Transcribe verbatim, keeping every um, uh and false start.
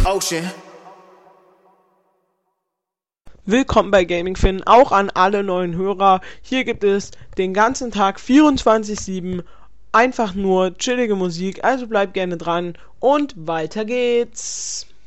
ocean. Willkommen bei Gaming Finn, auch an alle neuen Hörer. Hier gibt es den ganzen Tag vierundzwanzig sieben einfach nur chillige Musik, also bleibt gerne dran und weiter geht's.